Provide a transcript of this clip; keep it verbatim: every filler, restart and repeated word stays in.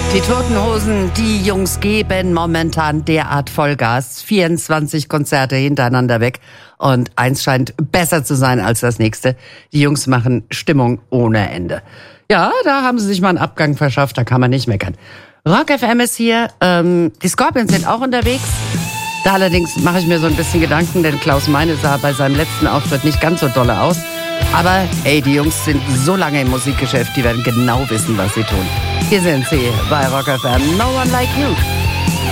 Die Toten Hosen, die Jungs geben momentan derart Vollgas. vierundzwanzig Konzerte hintereinander weg. Und eins scheint besser zu sein als das nächste. Die Jungs machen Stimmung ohne Ende. Ja, da haben sie sich mal einen Abgang verschafft, da kann man nicht meckern. Rock F M ist hier, ähm, die Scorpions sind auch unterwegs. Da allerdings mache ich mir so ein bisschen Gedanken, denn Klaus Meine sah bei seinem letzten Auftritt nicht ganz so dolle aus. Aber ey, die Jungs sind so lange im Musikgeschäft, die werden genau wissen, was sie tun. Hier sind sie bei Rock F M, No One Like You.